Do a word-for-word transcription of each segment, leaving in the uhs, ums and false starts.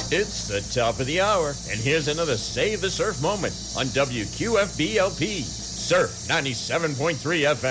It's the top of the hour, and here's another Save the Surf moment on W Q F B L P, Surf ninety-seven point three F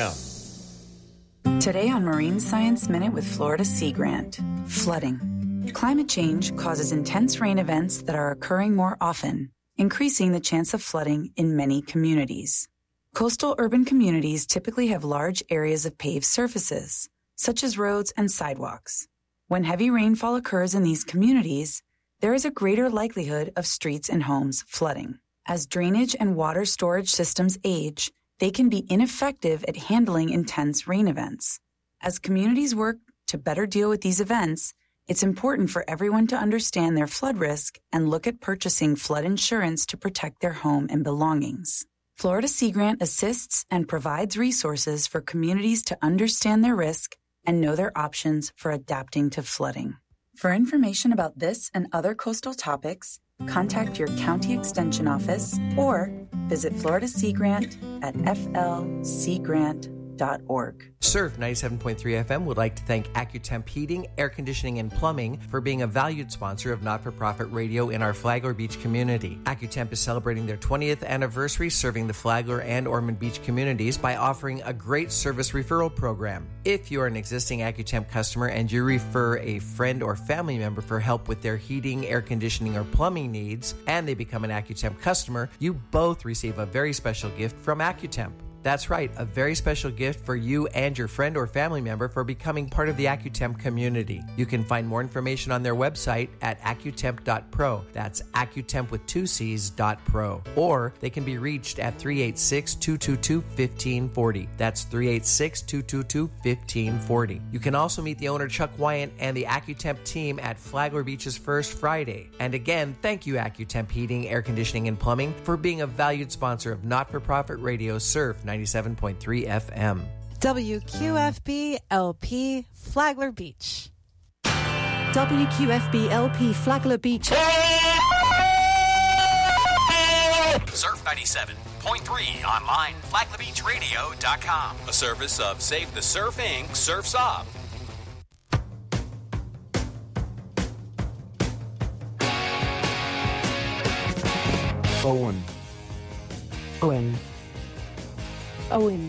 M. Today on Marine Science Minute with Florida Sea Grant, flooding. Climate change causes intense rain events that are occurring more often, increasing the chance of flooding in many communities. Coastal urban communities typically have large areas of paved surfaces, such as roads and sidewalks. When heavy rainfall occurs in these communities, there is a greater likelihood of streets and homes flooding. As drainage and water storage systems age, they can be ineffective at handling intense rain events. As communities work to better deal with these events, it's important for everyone to understand their flood risk and look at purchasing flood insurance to protect their home and belongings. Florida Sea Grant assists and provides resources for communities to understand their risk and know their options for adapting to flooding. For information about this and other coastal topics, contact your county extension office or visit Florida Sea Grant at f l sea grant dot org. Surf ninety-seven point three F M would like to thank AccuTemp Heating, Air Conditioning, and Plumbing for being a valued sponsor of not-for-profit radio in our Flagler Beach community. AccuTemp is celebrating their twentieth anniversary serving the Flagler and Ormond Beach communities by offering a great service referral program. If you are an existing AccuTemp customer and you refer a friend or family member for help with their heating, air conditioning, or plumbing needs, and they become an AccuTemp customer, you both receive a very special gift from AccuTemp. That's right, a very special gift for you and your friend or family member for becoming part of the AccuTemp community. You can find more information on their website at accutemp dot pro. That's AccuTemp with two C's dot pro. Or they can be reached at three eight six, two two two, one five four zero. That's three eight six, two two two, one five four zero. You can also meet the owner Chuck Wyant and the AccuTemp team at Flagler Beach's First Friday. And again, thank you AccuTemp Heating, Air Conditioning, and Plumbing for being a valued sponsor of not-for-profit radio Surf ninety-seven point three F M. W Q F B L P Flagler Beach. W Q F B L P Flagler Beach. Surf ninety-seven point three online, flagler beach radio dot com. A service of Save the Surf Incorporated. Surf's Up. Owen. Owen. Owen.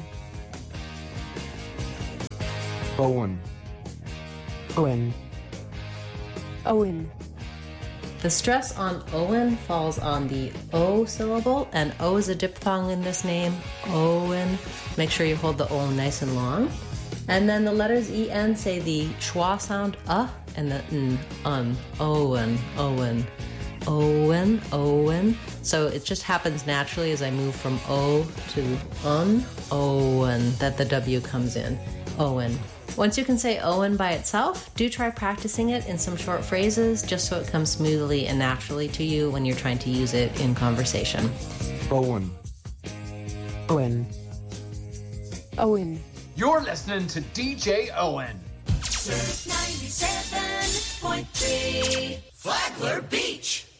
Owen. Owen. Owen. The stress on Owen falls on the O syllable, and O is a diphthong in this name. Owen. Make sure you hold the O nice and long. And then the letters E N say the schwa sound, uh, and the n, un. Owen, Owen, Owen, Owen. So it just happens naturally as I move from O to un, Owen, that the W comes in. Owen. Once you can say Owen by itself, do try practicing it in some short phrases just so it comes smoothly and naturally to you when you're trying to use it in conversation. Owen. Owen. Owen. You're listening to D J Owen. Surf ninety-seven point three Flagler Beach.